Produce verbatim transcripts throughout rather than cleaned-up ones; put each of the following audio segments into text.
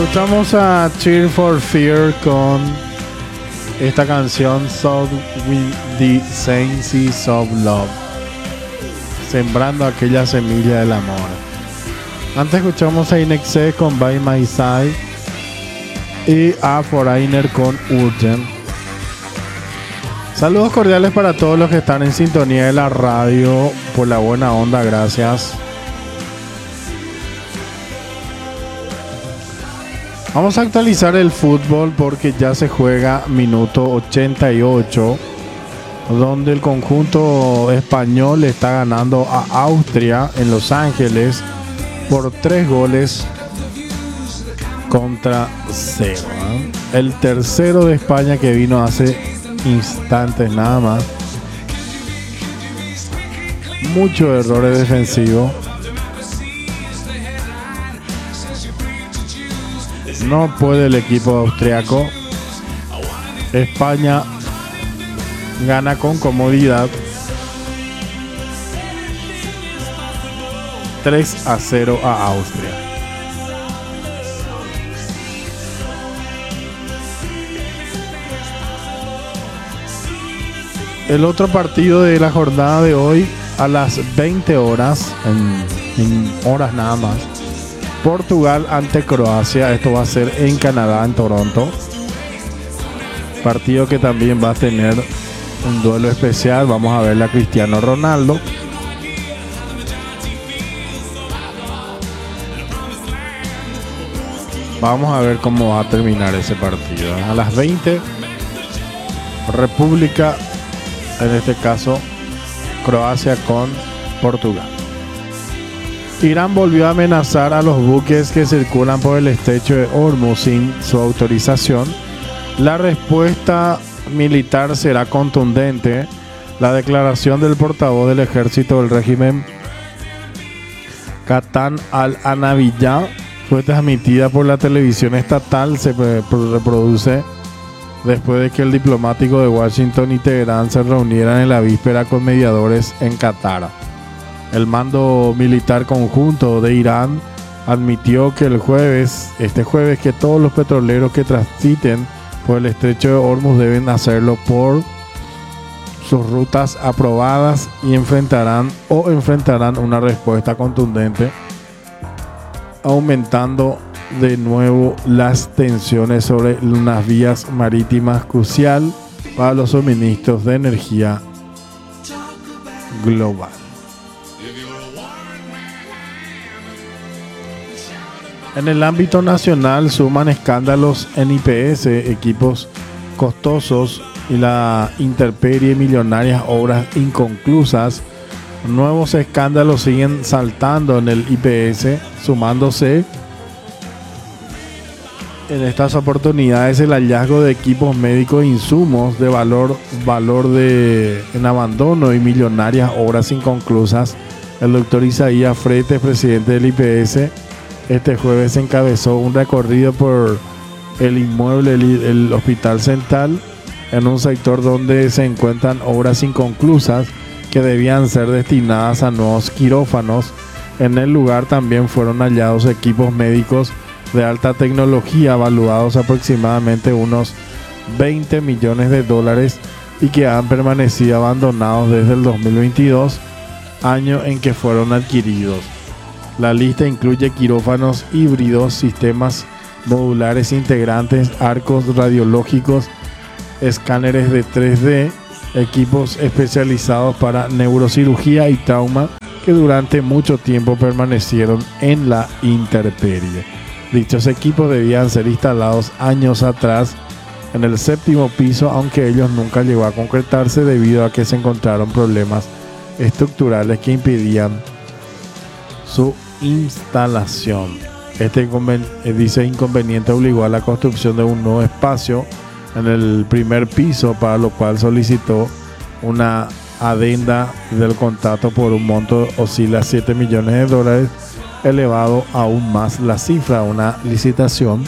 Escuchamos a Tears for Fears con esta canción Sowed with the Seeds of Love, sembrando aquella semilla del amor. Antes escuchamos a Inexcess con By My Side y a Foreigner con Urgent. Saludos cordiales para todos los que están en sintonía de la radio, por la buena onda, gracias. Vamos a actualizar el fútbol porque ya se juega minuto ochenta y ocho, donde el conjunto español está ganando a Austria en Los Ángeles por tres goles contra cero. ¿eh? El tercero de España que vino hace instantes nada más. Muchos errores defensivos. No puede el equipo austriaco. España gana con comodidad tres a cero a Austria. El otro partido de la jornada de hoy a las veinte horas, en, en horas nada más. Portugal ante Croacia. Esto va a ser en Canadá, en Toronto. Partido que también va a tener un duelo especial. Vamos a ver a Cristiano Ronaldo. Vamos a ver cómo va a terminar ese partido. A las veinte, República, en este caso Croacia con Portugal. Irán volvió a amenazar a los buques que circulan por el estrecho de Hormuz sin su autorización. La respuesta militar será contundente. La declaración del portavoz del ejército del régimen, Katan al-Anabiyah, fue transmitida por la televisión estatal. Se reproduce después de que el diplomático de Washington y Teherán se reunieran en la víspera con mediadores en Qatar. El mando militar conjunto de Irán admitió que el jueves, este jueves, que todos los petroleros que transiten por el estrecho de Hormuz deben hacerlo por sus rutas aprobadas y enfrentarán o enfrentarán una respuesta contundente, aumentando de nuevo las tensiones sobre unas vías marítimas crucial para los suministros de energía global. En el ámbito nacional suman escándalos en I P S, equipos costosos y la intemperie, millonarias obras inconclusas. Nuevos escándalos siguen saltando en el I P S, sumándose en estas oportunidades el hallazgo de equipos médicos e insumos de valor, valor de, en abandono y millonarias obras inconclusas. El doctor Isaías Freites, presidente del I P S, este jueves encabezó un recorrido por el inmueble, el, el Hospital Central, en un sector donde se encuentran obras inconclusas que debían ser destinadas a nuevos quirófanos. En el lugar también fueron hallados equipos médicos de alta tecnología valuados aproximadamente unos veinte millones de dólares y que han permanecido abandonados desde el dos mil veintidós, año en que fueron adquiridos. La lista incluye quirófanos híbridos, sistemas modulares integrantes, arcos radiológicos, escáneres de tres D, equipos especializados para neurocirugía y trauma que durante mucho tiempo permanecieron en la intemperie. Dichos equipos debían ser instalados años atrás en el séptimo piso, aunque ellos nunca llegó a concretarse debido a que se encontraron problemas estructurales que impedían su instalación. Este inconven- dice inconveniente obligó a la construcción de un nuevo espacio en el primer piso, para lo cual solicitó una adenda del contrato por un monto oscila a siete millones de dólares, elevado aún más la cifra a una licitación.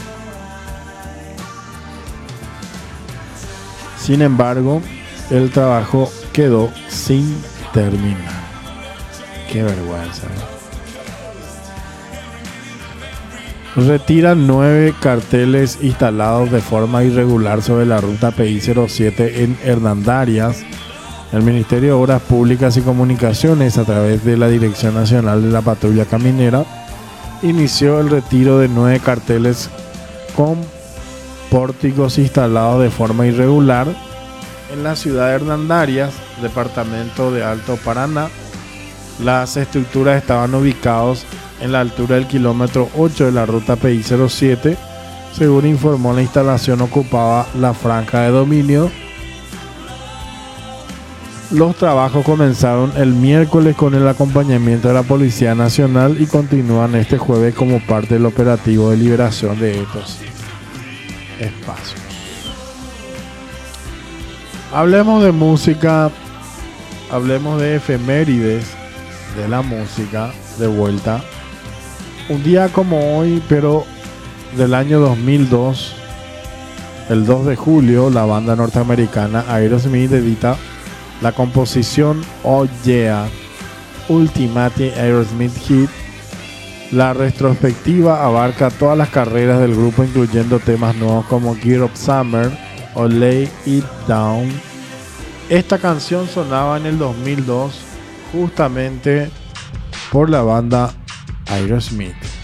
Sin embargo, el trabajo quedó sin terminar. Qué vergüenza, ¿eh? Retiran nueve carteles instalados de forma irregular sobre la ruta P I cero siete en Hernandarias. El Ministerio de Obras Públicas y Comunicaciones, a través de la Dirección Nacional de la Patrulla Caminera, inició el retiro de nueve carteles con pórticos instalados de forma irregular en la ciudad de Hernandarias, departamento de Alto Paraná. Las estructuras estaban ubicadas en la altura del kilómetro ocho de la ruta P I cero siete. Según informó, la instalación ocupaba la franja de dominio. Los trabajos comenzaron el miércoles con el acompañamiento de la Policía Nacional y continúan este jueves como parte del operativo de liberación de estos espacios. Hablemos de música, hablemos de efemérides de la música de vuelta. Un día como hoy, pero del año dos mil dos, el dos de julio, la banda norteamericana Aerosmith edita la composición Oh Yeah, Ultimate Aerosmith Hit. La retrospectiva abarca todas las carreras del grupo, incluyendo temas nuevos como Get Up Summer o Lay It Down. Esta canción sonaba en el dos mil dos justamente por la banda Aerosmith.